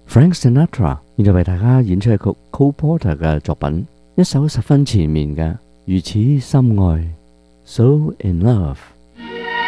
Frank Sinatra 現在為大家演出一曲 Cole Porter 嘅作品，一首十分纏綿嘅《如此深愛》，So in Love。